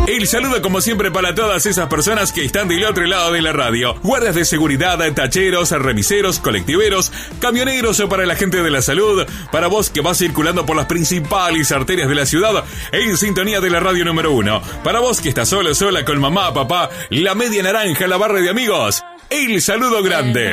El saludo como siempre para todas esas personas que están del otro lado de la radio. Guardias de seguridad, tacheros, remiseros, colectiveros, camioneros o para la gente de la salud. Para vos que vas circulando por las principales arterias de la ciudad en sintonía de la radio número 1. Para vos que estás solo, sola con mamá, papá, la media naranja, la barra de amigos. El saludo grande.